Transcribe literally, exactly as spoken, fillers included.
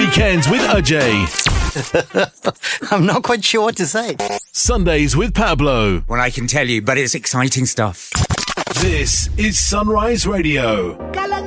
Weekends with Ajay. I'm not quite sure what to say. Sundays with Pablo. Well, I can tell you, but it's exciting stuff. This is Sunrise Radio.